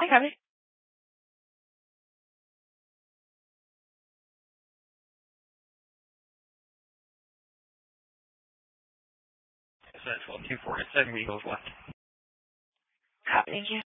Hi, Gabby. So that's 247 Eagles left. Copy. Thank you.